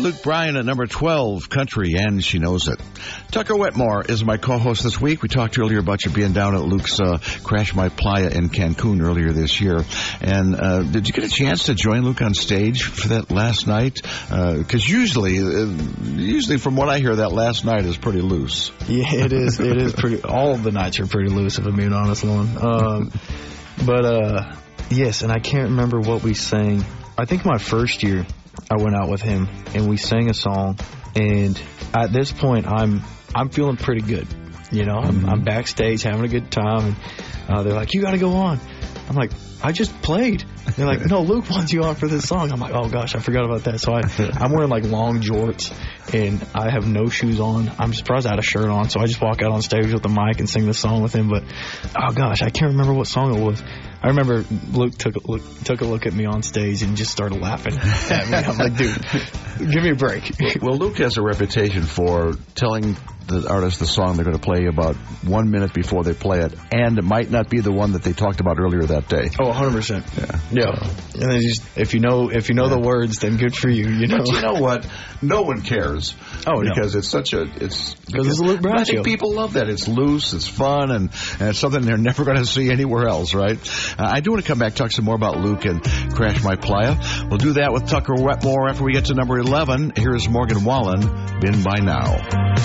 Luke Bryan at number 12, Country, and She Knows It. Tucker Wetmore is my co-host this week. We talked earlier about you being down at Luke's Crash My Playa in Cancun earlier this year. And did you get a chance to join Luke on stage for that last night? Because usually from what I hear, that last night is pretty loose. Yeah, it is. It is pretty. All of the nights are pretty loose, if I'm being honest, Lon. Yes, and I can't remember what we sang. I think my first year, I went out with him and we sang a song, and at this point I'm feeling pretty good. You know, I'm backstage having a good time, and they're like, "You got to go on." I'm like, "I just played." They're like, "No, Luke wants you on for this song." I'm like, "Oh gosh, I forgot about that." So I'm wearing like long jorts and I have no shoes on. I'm surprised I had a shirt on, so I just walk out on stage with the mic and sing the song with him. But oh gosh, I can't remember what song it was. I remember Luke took a look at me on stage and just started laughing at me. I'm like, "Dude, give me a break." Well, Luke has a reputation for telling the artist the song they're going to play about 1 minute before they play it, and it might not be the one that they talked about earlier that day. Oh, 100%. Yeah. And then if you know the words, then good for you. You know. But you know what? No one cares. Oh, because no. It's such a because it's a Luke Bryan I think show. people love that. It's loose, it's fun, and it's something they're never going to see anywhere else, right? I do want to come back and talk some more about Luke and Crash My Playa. We'll do that with Tucker Wetmore after we get to number 11. Here is Morgan Wallen, Been By Now.